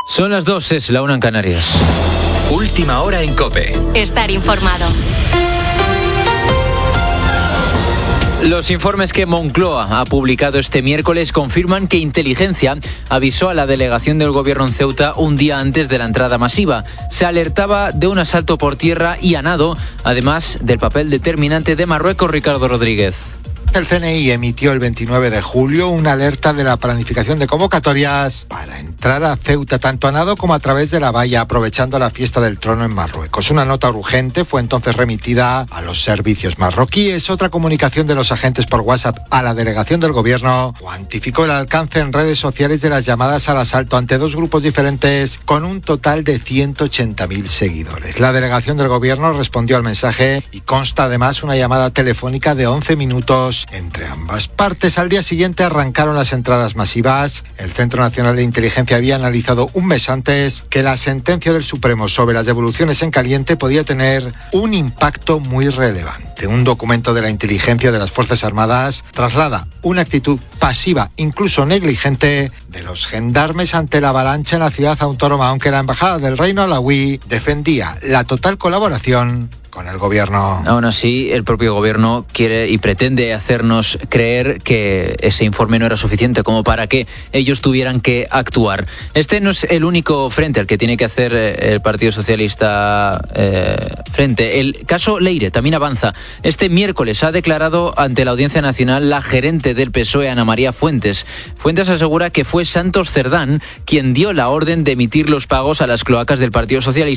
Son las 2, es la 1 en Canarias. Última hora en COPE. Estar informado. Los informes que Moncloa ha publicado este miércoles confirman que Inteligencia avisó a la delegación del gobierno en Ceuta un día antes de la entrada masiva. Se alertaba de un asalto por tierra y a nado, además del papel determinante de Marruecos. Ricardo Rodríguez. El CNI emitió el 29 de julio una alerta de la planificación de convocatorias para entrar a Ceuta tanto a nado como a través de la valla, aprovechando la fiesta del trono en Marruecos. Una nota urgente fue entonces remitida a los servicios marroquíes. Otra comunicación de los agentes por WhatsApp a la delegación del gobierno cuantificó el alcance en redes sociales de las llamadas al asalto ante dos grupos diferentes con un total de 180.000 seguidores. La delegación del gobierno respondió al mensaje y consta además una llamada telefónica de 11 minutos entre ambas partes. Al día siguiente arrancaron las entradas masivas. El Centro Nacional de Inteligencia había analizado un mes antes que la sentencia del Supremo sobre las devoluciones en caliente podía tener un impacto muy relevante. Un documento de la inteligencia de las Fuerzas Armadas traslada una actitud pasiva, incluso negligente, de los gendarmes ante la avalancha en la ciudad autónoma, aunque la Embajada del Reino Alauí defendía la total colaboración con el gobierno. Aún así, el propio gobierno quiere y pretende hacernos creer que ese informe no era suficiente como para que ellos tuvieran que actuar. Este no es el único frente al que tiene que hacer el Partido Socialista frente. El caso Leire también avanza. Este miércoles ha declarado ante la Audiencia Nacional la gerente del PSOE, Ana María Fuentes. Fuentes asegura que fue Santos Cerdán quien dio la orden de emitir los pagos a las cloacas del Partido Socialista